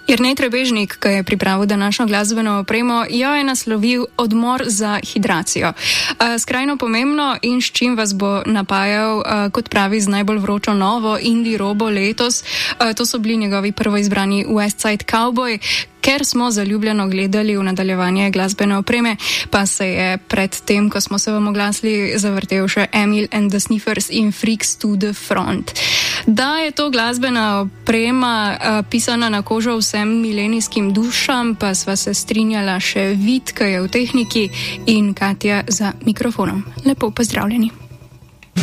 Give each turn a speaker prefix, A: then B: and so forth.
A: Jernej Trebežnik, ki je pripravil današnjo glasbeno opremo, jo je naslovil Odmor za hidracijo. Skrajno pomembno in s čim vas bo napajal, kot pravi, z najbolj vročo novo indie robo letos. To so bili njegovi prvoizbrani West Side Cowboy. Ker smo zaljubljeno gledali v nadaljevanje glasbene opreme, pa se je pred tem, ko smo se vam oglasili, zavrtel še Emil and the Sniffers in Freaks to the Front. Da je to glasbena oprema pisana na kožo vsem milenijskim dušam, pa sva se strinjala še Vid, ki je v tehniki, in Katja za mikrofonom. Lepo pozdravljeni.